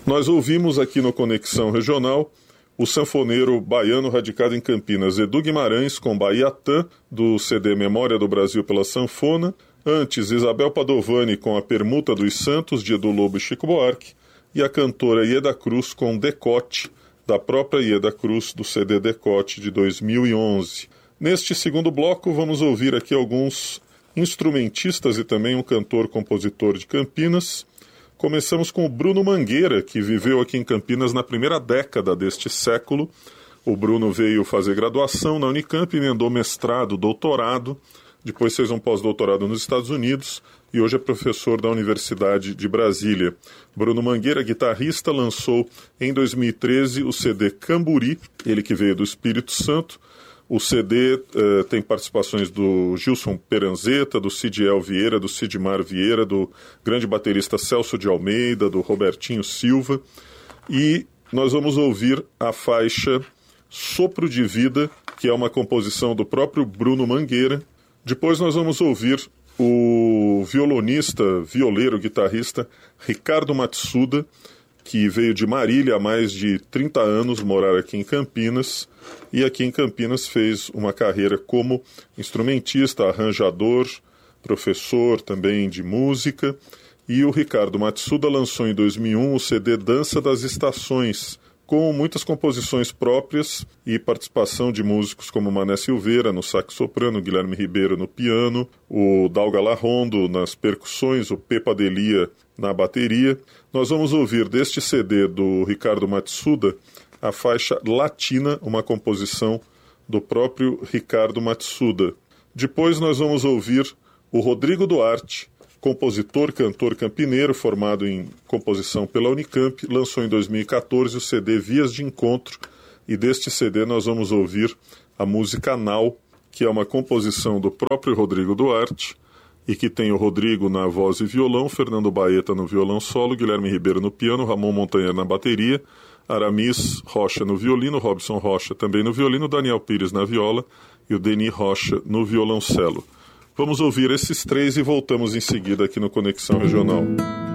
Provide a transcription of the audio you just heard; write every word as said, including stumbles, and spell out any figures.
Nós ouvimos aqui no Conexão Regional o sanfoneiro baiano radicado em Campinas, Edu Guimarães, com Bahiatã, do C D Memória do Brasil pela Sanfona. Antes, Isabel Padovani com A Permuta dos Santos, de Edu Lobo e Chico Buarque. E a cantora Ieda Cruz com Decote, da própria Ieda Cruz, do C D Decote, de dois mil e onze. Neste segundo bloco, vamos ouvir aqui alguns instrumentistas e também um cantor-compositor de Campinas. Começamos com o Bruno Mangueira, que viveu aqui em Campinas na primeira década deste século. O Bruno veio fazer graduação na Unicamp, emendou mestrado, doutorado, depois fez um pós-doutorado nos Estados Unidos e hoje é professor da Universidade de Brasília. Bruno Mangueira, guitarrista, lançou em dois mil e treze o C D Camburi, ele que veio do Espírito Santo. O C D uh, tem participações do Gilson Peranzeta, do Cidiel Vieira, do Sidmar Vieira, do grande baterista Celso de Almeida, do Robertinho Silva. E nós vamos ouvir a faixa Sopro de Vida, que é uma composição do próprio Bruno Mangueira. Depois nós vamos ouvir o violonista, violeiro, guitarrista Ricardo Matsuda, que veio de Marília há mais de trinta anos morar aqui em Campinas, e aqui em Campinas fez uma carreira como instrumentista, arranjador, professor também de música. E o Ricardo Matsuda lançou em dois mil e um o C D Dança das Estações, com muitas composições próprias e participação de músicos como Mané Silveira no sax soprano, Guilherme Ribeiro no piano, o Dalga Larrondo nas percussões, o Pepa Delia na bateria. Nós vamos ouvir deste C D do Ricardo Matsuda a faixa Latina, uma composição do próprio Ricardo Matsuda. Depois nós vamos ouvir o Rodrigo Duarte, compositor, cantor campineiro, formado em composição pela Unicamp, lançou em dois mil e catorze o C D Vias de Encontro, e deste C D nós vamos ouvir a música Nau, que é uma composição do próprio Rodrigo Duarte, e que tem o Rodrigo na voz e violão, Fernando Baeta no violão solo, Guilherme Ribeiro no piano, Ramon Montanha na bateria, Aramis Rocha no violino, Robson Rocha também no violino, Daniel Pires na viola e o Denis Rocha no violoncelo. Vamos ouvir esses três e voltamos em seguida aqui no Conexão Regional.